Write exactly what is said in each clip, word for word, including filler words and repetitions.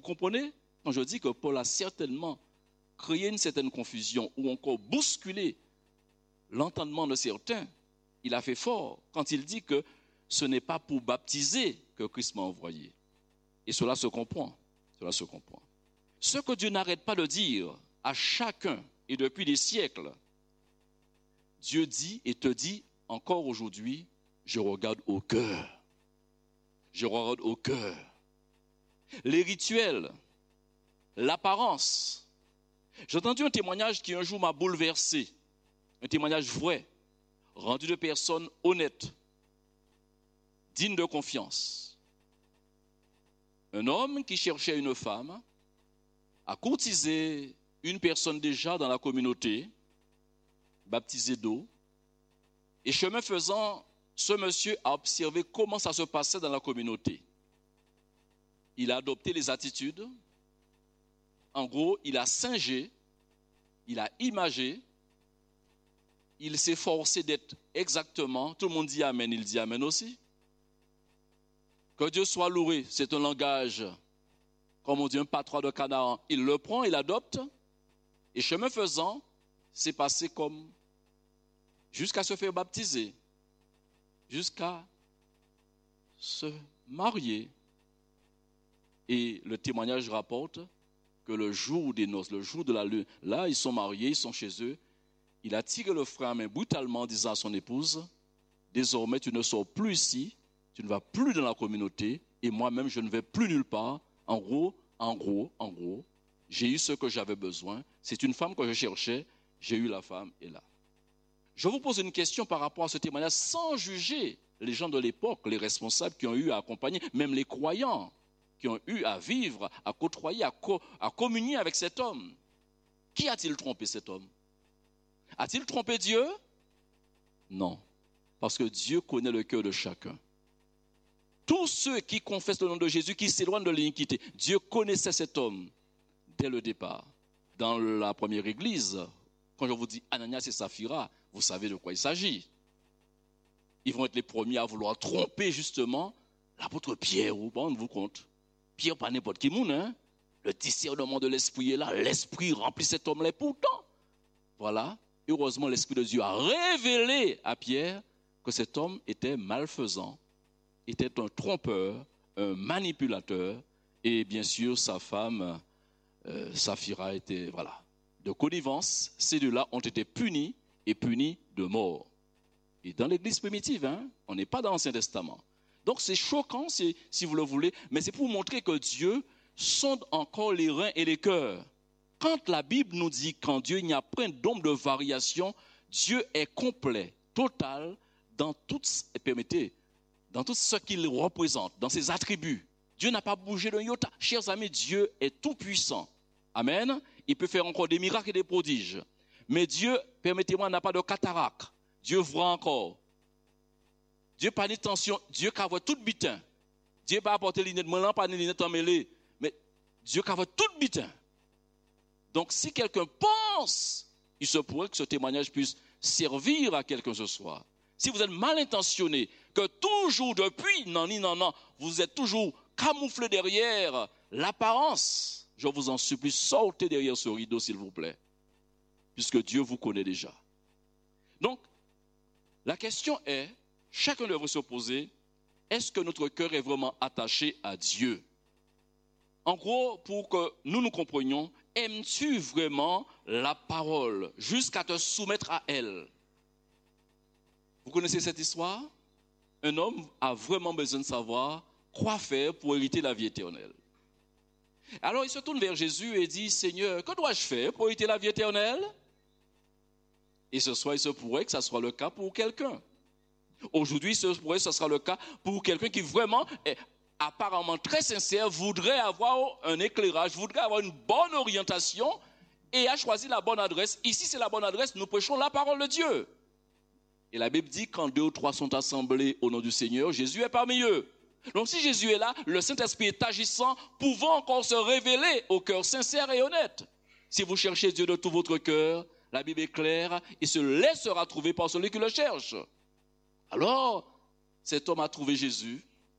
comprenez quand je dis que Paul a certainement créé une certaine confusion ou encore bousculé l'entendement de certains. Il a fait fort quand il dit que ce n'est pas pour baptiser que Christ m'a envoyé. Et cela se comprend. Cela se comprend. Ce que Dieu n'arrête pas de dire à chacun et depuis des siècles, Dieu dit et te dit encore aujourd'hui, je regarde au cœur. Je regarde au cœur. Les rituels, l'apparence. J'ai entendu un témoignage qui un jour m'a bouleversé. Un témoignage vrai, rendu de personnes honnêtes, dignes de confiance. Un homme qui cherchait une femme a courtisé une personne déjà dans la communauté, baptisée d'eau, et chemin faisant, ce monsieur a observé comment ça se passait dans la communauté. Il a adopté les attitudes. En gros, il a singé, il a imagé, il s'est forcé d'être exactement, tout le monde dit Amen, il dit Amen aussi. Que Dieu soit loué, c'est un langage, comme on dit, un patois de Canaan. Il le prend, il l'adopte, et chemin faisant, c'est passé comme, jusqu'à se faire baptiser, jusqu'à se marier. Et le témoignage rapporte que le jour des noces, le jour de la lune, là, ils sont mariés, ils sont chez eux. Il a tiré le frein à main brutalement en disant à son épouse, désormais tu ne sors plus ici, tu ne vas plus dans la communauté, et moi-même je ne vais plus nulle part. En gros, en gros, en gros, j'ai eu ce que j'avais besoin. C'est une femme que je cherchais, j'ai eu la femme, et là. Je vous pose une question par rapport à ce témoignage, sans juger les gens de l'époque, les responsables qui ont eu à accompagner, même les croyants qui ont eu à vivre, à côtoyer, à, co- à communier avec cet homme. Qui a-t-il trompé cet homme? A-t-il trompé Dieu? Non, parce que Dieu connaît le cœur de chacun. Tous ceux qui confessent le nom de Jésus, qui s'éloignent de l'iniquité, Dieu connaissait cet homme dès le départ. Dans la première église, quand je vous dis Ananias et Saphira, vous savez de quoi il s'agit. Ils vont être les premiers à vouloir tromper justement l'apôtre Pierre. Vous vous rendez compte? Pierre, pas n'importe qui moun, hein? Le discernement de l'esprit est là. L'esprit remplit cet homme-là. Pourtant, voilà, heureusement, l'esprit de Dieu a révélé à Pierre que cet homme était malfaisant, était un trompeur, un manipulateur, et bien sûr, sa femme, euh, Saphira, était, voilà, de connivence. Ces deux-là ont été punis et punis de mort. Et dans l'église primitive, hein, on n'est pas dans l'Ancien Testament. Donc c'est choquant, si, si vous le voulez, mais c'est pour montrer que Dieu sonde encore les reins et les cœurs. Quand la Bible nous dit qu'en Dieu, il n'y a point d'ombre de variation, Dieu est complet, total, dans tout, permettez, dans tout ce qu'il représente, dans ses attributs. Dieu n'a pas bougé d'un iota. Chers amis, Dieu est tout puissant. Amen. Il peut faire encore des miracles et des prodiges. Mais Dieu, permettez-moi, n'a pas de cataracte. Dieu voit encore. Dieu pas de tension. Dieu qui voit tout bitin. Dieu pas apporter les lunettes, moi pas les lunettes emmêlées. Mais Dieu qui voit tout bitin. Donc si quelqu'un pense, il se pourrait que ce témoignage puisse servir à quelqu'un ce soir. Si vous êtes mal intentionné, que toujours depuis, non, non, non, non, vous êtes toujours camouflé derrière l'apparence, je vous en supplie, sortez derrière ce rideau s'il vous plaît. Puisque Dieu vous connaît déjà. Donc, la question est, chacun devrait se poser, est-ce que notre cœur est vraiment attaché à Dieu? En gros, pour que nous nous comprenions, aimes-tu vraiment la parole jusqu'à te soumettre à elle? Vous connaissez cette histoire? Un homme a vraiment besoin de savoir quoi faire pour hériter la vie éternelle. Alors il se tourne vers Jésus et dit, Seigneur, que dois-je faire pour hériter la vie éternelle? Et ce soir, il se pourrait que ce soit le cas pour quelqu'un. Aujourd'hui, il se pourrait que ce sera le cas pour quelqu'un qui vraiment est apparemment très sincère, voudrait avoir un éclairage, voudrait avoir une bonne orientation et a choisi la bonne adresse. Ici, c'est la bonne adresse, nous prêchons la parole de Dieu. Et la Bible dit quand deux ou trois sont assemblés au nom du Seigneur, Jésus est parmi eux. Donc si Jésus est là, le Saint-Esprit est agissant, pouvant encore se révéler au cœur sincère et honnête. Si vous cherchez Dieu de tout votre cœur, la Bible est claire, il se laissera trouver par celui qui le cherche. Alors, cet homme a trouvé Jésus,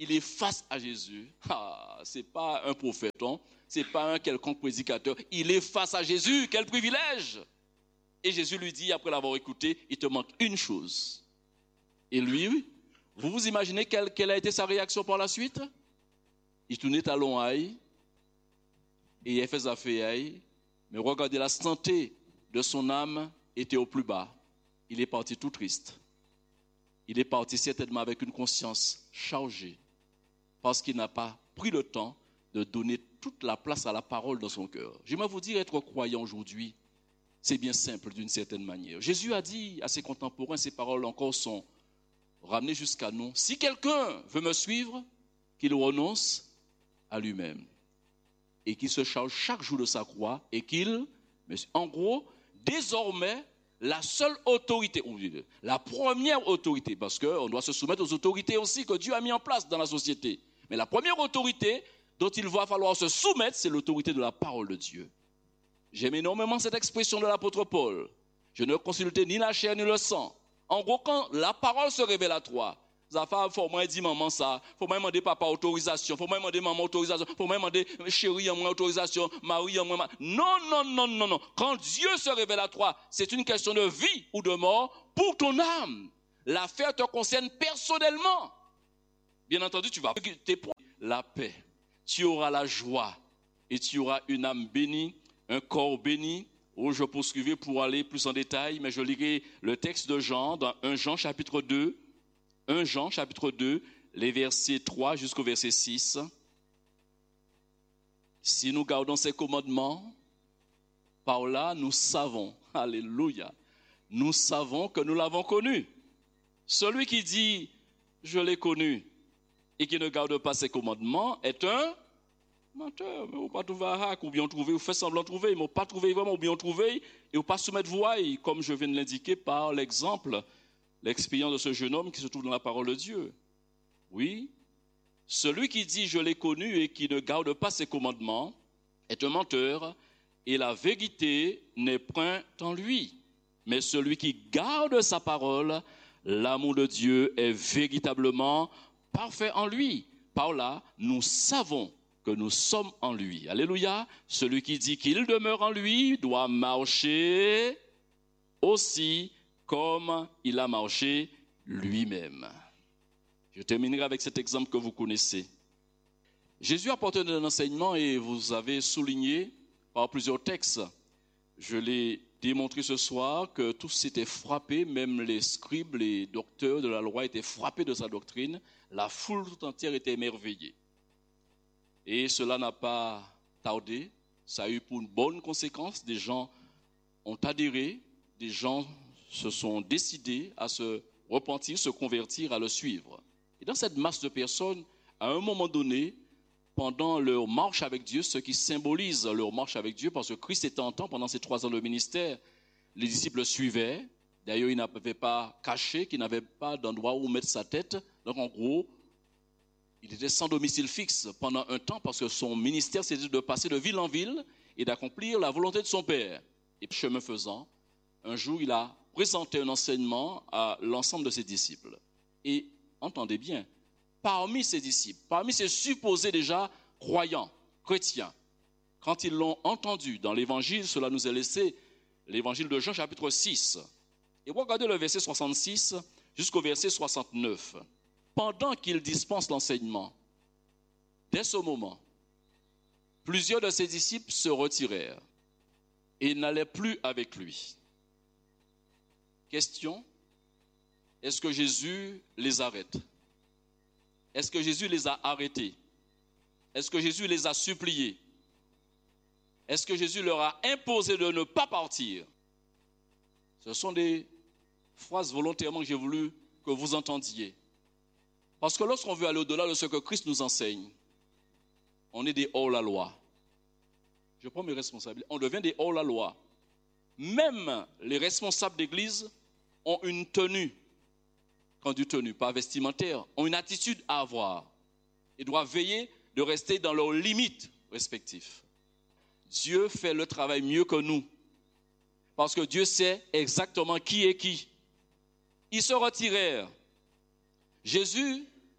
il est face à Jésus. Ah, ce n'est pas un prophète, hein? Ce n'est pas un quelconque prédicateur. Il est face à Jésus, quel privilège! Et Jésus lui dit, après l'avoir écouté, il te manque une chose. Et lui, vous vous imaginez quelle, quelle a été sa réaction par la suite? Il tournait à l'oreille et il fait sa feuille, mais regardez, la santé de son âme était au plus bas. Il est parti tout triste. Il est parti certainement avec une conscience chargée parce qu'il n'a pas pris le temps de donner toute la place à la parole dans son cœur. J'aimerais vous dire, être croyant aujourd'hui, c'est bien simple d'une certaine manière. Jésus a dit à ses contemporains, ces paroles encore sont ramenées jusqu'à nous. Si quelqu'un veut me suivre, qu'il renonce à lui-même et qu'il se charge chaque jour de sa croix et qu'il, en gros, désormais, la seule autorité, la première autorité, parce qu'on doit se soumettre aux autorités aussi que Dieu a mis en place dans la société. Mais la première autorité dont il va falloir se soumettre, c'est l'autorité de la parole de Dieu. J'aime énormément cette expression de l'apôtre Paul. Je ne consultais ni la chair ni le sang. En gros, quand la parole se révèle à toi, ça fait, faut moi dire maman ça, faut moi demander papa autorisation, faut moi demander maman autorisation, faut moi demander chérie en moi autorisation, Marie en moi. Non, non, non, non, non. Quand Dieu se révèle à toi, c'est une question de vie ou de mort pour ton âme. L'affaire te concerne personnellement. Bien entendu, tu vas la paix, tu auras la joie et tu auras une âme bénie, un corps béni. Où je poursuivrai pour aller plus en détail, mais je lirai le texte de Jean dans un Jean chapitre deux. un Jean chapitre deux, les versets trois jusqu'au verset six. Si nous gardons ces commandements, par là nous savons, alléluia, nous savons que nous l'avons connu. Celui qui dit « je l'ai connu » et qui ne garde pas ses commandements est un menteur. Mais on pas trouver un hack ou bien trouver, ou fait semblant de trouver, mais on pas trouver vraiment ou bien trouver et on pas soumettre voie, comme je viens de l'indiquer par l'exemple, l'expérience de ce jeune homme qui se trouve dans la parole de Dieu. Oui, celui qui dit « je l'ai connu » et qui ne garde pas ses commandements est un menteur et la vérité n'est point en lui. Mais celui qui garde sa parole, l'amour de Dieu est véritablement parfait en lui. Par là, nous savons que nous sommes en lui. Alléluia. Celui qui dit qu'il demeure en lui doit marcher aussi comme il a marché lui-même. Je terminerai avec cet exemple que vous connaissez. Jésus a apporté un enseignement et vous avez souligné par plusieurs textes. Je l'ai démontré ce soir que tous étaient frappés, même les scribes, les docteurs de la loi étaient frappés de sa doctrine. La foule tout entière était émerveillée. Et cela n'a pas tardé. Ça a eu pour une bonne conséquence. Des gens ont adhéré, des gens se sont décidés à se repentir, se convertir, à le suivre. Et dans cette masse de personnes, à un moment donné, pendant leur marche avec Dieu, ce qui symbolise leur marche avec Dieu, parce que Christ était en temps, pendant ces trois ans de ministère, les disciples le suivaient. D'ailleurs, il n'avait pas caché, qu'il n'avait pas d'endroit où mettre sa tête. Donc, en gros, il était sans domicile fixe pendant un temps, parce que son ministère, c'était de passer de ville en ville et d'accomplir la volonté de son Père. Et chemin faisant, un jour, il a présenté un enseignement à l'ensemble de ses disciples. Et, entendez bien, parmi ses disciples, parmi ses supposés déjà croyants, chrétiens, quand ils l'ont entendu dans l'évangile, cela nous est laissé, l'évangile de Jean chapitre six. Et regardez le verset soixante-six jusqu'au verset soixante-neuf. Pendant qu'il dispense l'enseignement, dès ce moment, plusieurs de ses disciples se retirèrent et n'allaient plus avec lui. Question, est-ce que Jésus les arrête? Est-ce que Jésus les a arrêtés? Est-ce que Jésus les a suppliés? Est-ce que Jésus leur a imposé de ne pas partir? Ce sont des phrases volontairement que j'ai voulu que vous entendiez. Parce que lorsqu'on veut aller au-delà de ce que Christ nous enseigne, on est des hors-la-loi. Je prends mes responsabilités. On devient des hors-la-loi. Même les responsables d'église ont une tenue, quand du tenue, pas vestimentaire, ont une attitude à avoir. Ils doivent veiller de rester dans leurs limites respectives. Dieu fait le travail mieux que nous. Parce que Dieu sait exactement qui est qui. Ils se retirèrent. Jésus,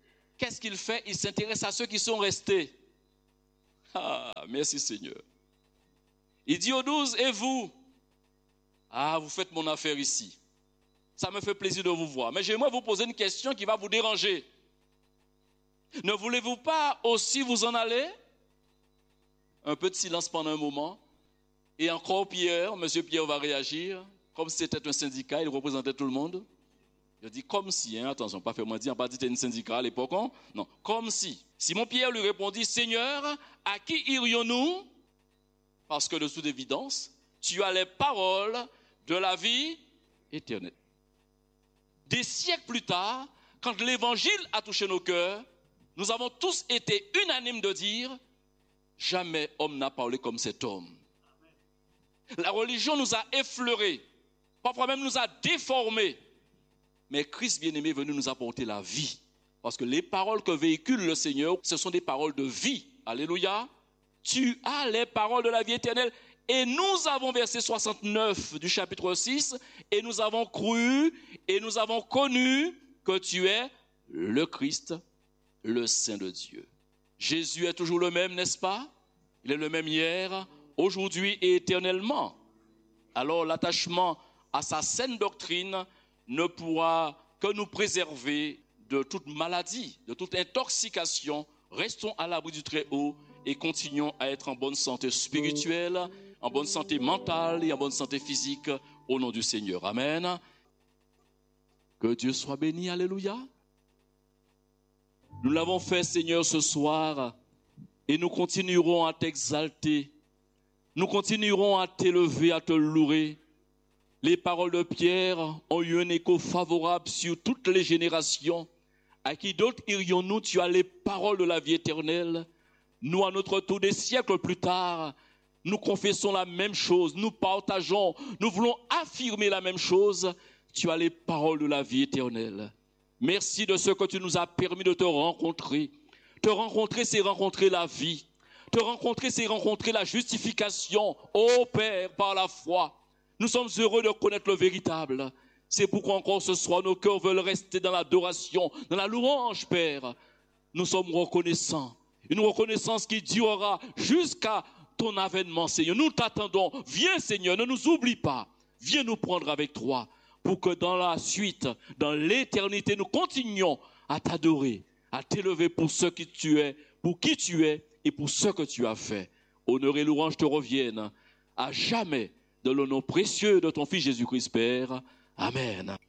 qu'est-ce qu'il fait? Il s'intéresse à ceux qui sont restés. Ah, merci Seigneur. Il dit aux douze, et vous? Ah, vous faites mon affaire ici. Ça me fait plaisir de vous voir. Mais j'aimerais vous poser une question qui va vous déranger. Ne voulez-vous pas aussi vous en aller? Un peu de silence pendant un moment. Et encore Pierre, M. Pierre va réagir. Comme si c'était un syndicat, il représentait tout le monde. Il dit comme si, hein, attention, pas fait moi dire, pas dit c'était un syndicat à l'époque. Hein? Non, comme si. Simon Pierre lui répondit, Seigneur, à qui irions-nous? Parce que de toute évidence, tu as les paroles de la vie éternelle. Des siècles plus tard, quand l'évangile a touché nos cœurs, nous avons tous été unanimes de dire, jamais homme n'a parlé comme cet homme. La religion nous a effleurés, parfois même nous a déformés. Mais Christ bien-aimé est venu nous apporter la vie. Parce que les paroles que véhicule le Seigneur, ce sont des paroles de vie. Alléluia. Tu as les paroles de la vie éternelle. Et nous avons, verset soixante-neuf du chapitre six, et nous avons cru, et nous avons connu que tu es le Christ, le Saint de Dieu. Jésus est toujours le même, n'est-ce pas? Il est le même hier, aujourd'hui et éternellement. Alors l'attachement à sa saine doctrine ne pourra que nous préserver de toute maladie, de toute intoxication. Restons à l'abri du Très-Haut et continuons à être en bonne santé spirituelle, en bonne santé mentale et en bonne santé physique au nom du Seigneur. Amen. Que Dieu soit béni. Alléluia. Nous l'avons fait, Seigneur, ce soir et nous continuerons à t'exalter. Nous continuerons à t'élever, à te louer. Les paroles de Pierre ont eu un écho favorable sur toutes les générations. À qui d'autre irions-nous? Tu as les paroles de la vie éternelle. Nous, à notre tour, des siècles plus tard, nous confessons la même chose, nous partageons, nous voulons affirmer la même chose. Tu as les paroles de la vie éternelle. Merci de ce que tu nous as permis de te rencontrer. Te rencontrer, c'est rencontrer la vie. Te rencontrer, c'est rencontrer la justification, ô Père, par la foi. Nous sommes heureux de connaître le véritable. C'est pourquoi encore ce soir, nos cœurs veulent rester dans l'adoration, dans la louange, Père. Nous sommes reconnaissants. Une reconnaissance qui durera jusqu'à ton avènement, Seigneur. Nous t'attendons. Viens, Seigneur, ne nous oublie pas. Viens nous prendre avec toi pour que dans la suite, dans l'éternité, nous continuions à t'adorer, à t'élever pour ce que tu es, pour qui tu es et pour ce que tu as fait. Honneur et louange te reviennent à jamais, dans le nom précieux de ton Fils Jésus-Christ, Père. Amen.